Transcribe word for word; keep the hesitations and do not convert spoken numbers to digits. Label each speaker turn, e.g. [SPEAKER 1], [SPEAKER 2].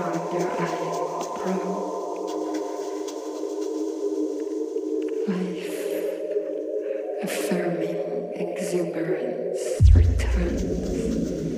[SPEAKER 1] on your eye grow. Life, affirming exuberance returns.